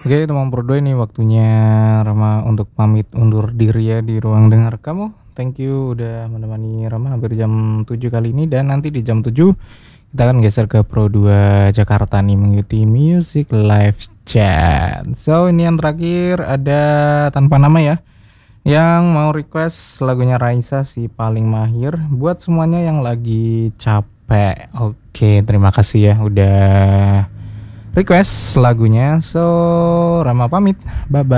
Oke, teman berdua, ini waktunya Rama untuk pamit undur diri ya di ruang dengar kamu. Thank you udah menemani Rama hampir jam 7 kali ini. Dan nanti di jam 7 kita akan geser ke Pro 2 Jakarta nih, mengikuti Music Live Chat. So ini yang terakhir, ada tanpa nama ya, yang mau request lagunya Raisa si paling mahir buat semuanya yang lagi capek. Oke, terima kasih ya udah request lagunya. So Rama pamit, bye bye.